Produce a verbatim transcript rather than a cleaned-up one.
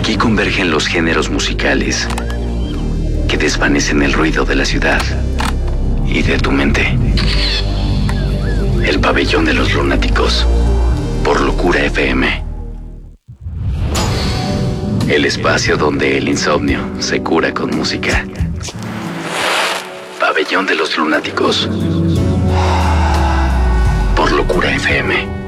Aquí convergen los géneros musicales que desvanecen el ruido de la ciudad y de tu mente. El Pabellón de los Lunáticos, por Locura F M. El espacio donde el insomnio se cura con música. Pabellón de los Lunáticos, por Locura F M.